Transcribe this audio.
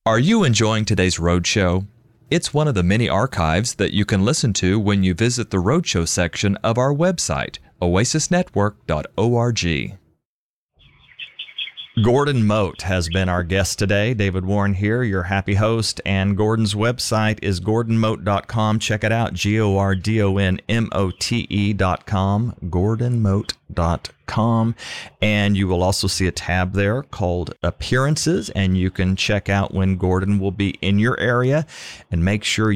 Are you enjoying today's Roadshow? It's one of the many archives that you can listen to when you visit the Roadshow section of our website, oasisnetwork.org. Gordon Mote has been our guest today. David Warren here, your happy host, and Gordon's website is gordonmote.com. Check it out, GORDONMOTE.com, gordonmote.com. And you will also see a tab there called Appearances, and you can check out when Gordon will be in your area and make sure